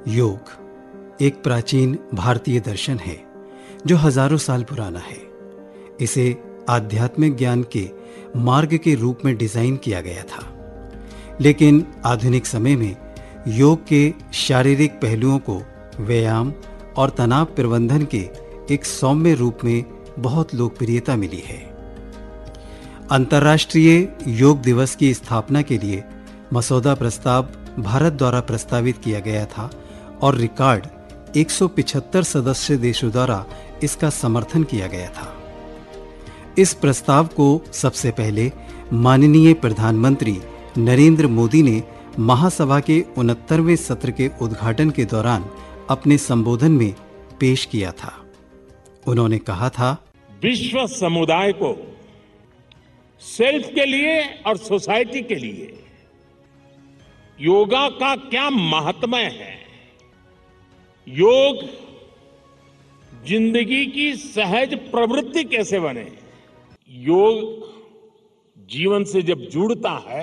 योग एक प्राचीन भारतीय दर्शन है जो हजारों साल पुराना है। इसे आध्यात्मिक ज्ञान के मार्ग के रूप में डिजाइन किया गया था, लेकिन आधुनिक समय में योग के शारीरिक पहलुओं को व्यायाम और तनाव प्रबंधन के एक सौम्य रूप में बहुत लोकप्रियता मिली है। अंतर्राष्ट्रीय योग दिवस की स्थापना के लिए मसौदा प्रस्ताव भारत द्वारा प्रस्तावित किया गया था और रिकॉर्ड 175 सदस्य देशों द्वारा इसका समर्थन किया गया था। इस प्रस्ताव को सबसे पहले माननीय प्रधानमंत्री नरेंद्र मोदी ने महासभा के 69वें सत्र के उद्घाटन के दौरान अपने संबोधन में पेश किया था। उन्होंने कहा था, विश्व समुदाय को सेल्फ के लिए और सोसाइटी के लिए योगा का क्या महात्म्य है। योग जिंदगी की सहज प्रवृत्ति कैसे बने। योग जीवन से जब जुड़ता है,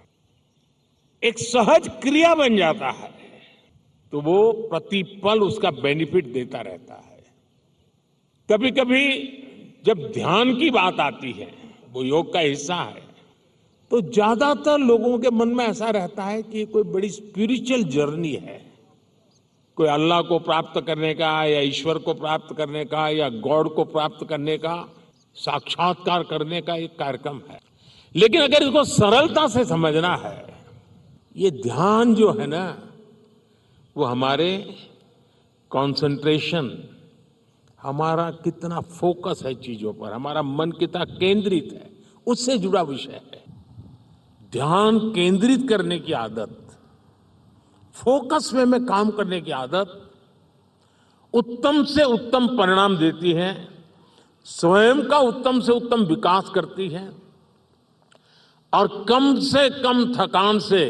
एक सहज क्रिया बन जाता है, तो वो प्रतिपल उसका बेनिफिट देता रहता है। कभी कभी जब ध्यान की बात आती है, वो योग का हिस्सा है, तो ज्यादातर लोगों के मन में ऐसा रहता है कि कोई बड़ी स्पिरिचुअल जर्नी है, कोई अल्लाह को प्राप्त करने का या ईश्वर को प्राप्त करने का या गॉड को प्राप्त करने का, साक्षात्कार करने का एक कार्यक्रम है। लेकिन अगर इसको सरलता से समझना है, ये ध्यान जो है ना, वो हमारे कंसंट्रेशन, हमारा कितना फोकस है चीजों पर, हमारा मन कितना केंद्रित है, उससे जुड़ा विषय है। ध्यान केंद्रित करने की आदत, फोकस में काम करने की आदत उत्तम से उत्तम परिणाम देती है, स्वयं का उत्तम से उत्तम विकास करती है और कम से कम थकान से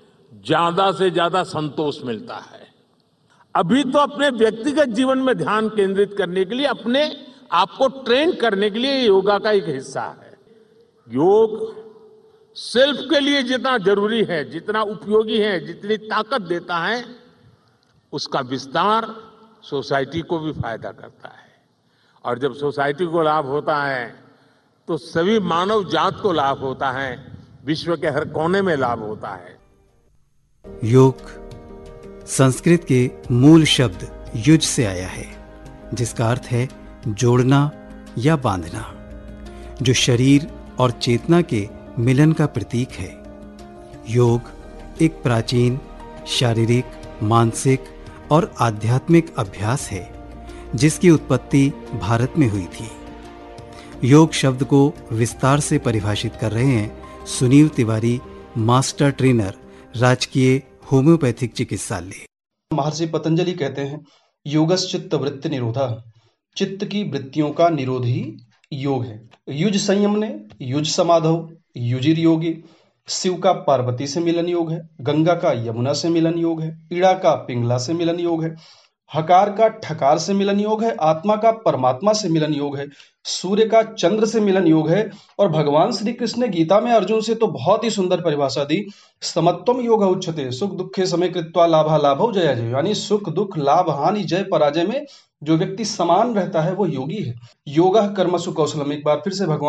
ज्यादा संतोष मिलता है। अभी तो अपने व्यक्तिगत जीवन में ध्यान केंद्रित करने के लिए, अपने आप को ट्रेन करने के लिए योगा का एक हिस्सा है। योग सेल्फ के लिए जितना जरूरी है, जितना उपयोगी है, जितनी ताकत देता है, उसका विस्तार सोसाइटी को भी फायदा करता है। और जब सोसाइटी को लाभ होता है तो सभी मानव जात को लाभ होता है, विश्व के हर कोने में लाभ होता है। योग संस्कृत के मूल शब्द युज से आया है, जिसका अर्थ है जोड़ना या बांधना, जो शरीर और चेतना के मिलन का प्रतीक है। योग एक प्राचीन शारीरिक, मानसिक और आध्यात्मिक अभ्यास है, जिसकी उत्पत्ति भारत में हुई थी। योग शब्द को विस्तार से परिभाषित कर रहे हैं सुनील तिवारी, मास्टर ट्रेनर, राजकीय होम्योपैथिक चिकित्सालय। महर्षि पतंजलि कहते हैं, योगश्चित्त वृत्ति निरोधः, चित्त की वृत्तियों का निरोध ही योग है। युज संयम ने युज समाधौ युजिर योगी। शिव का पार्वती से मिलन योग है, गंगा का यमुना से मिलन योग है, इड़ा का पिंगला से मिलन योग है, हकार का ठकार से मिलन योग है, आत्मा का परमात्मा से मिलन योग है, सूर्य का चंद्र से मिलन योग है। और भगवान श्री कृष्ण ने गीता में अर्जुन से तो बहुत ही सुंदर परिभाषा दी, समत्वम योग उच्यते, सुख दुखे समय कृत्वा लाभा लाभौ जया जय। यानी सुख दुख लाभ हानि जय पराजय में जो व्यक्ति समान रहता है वो योगी है। योगः कर्मसु कौशलम। एक बार फिर से भगवान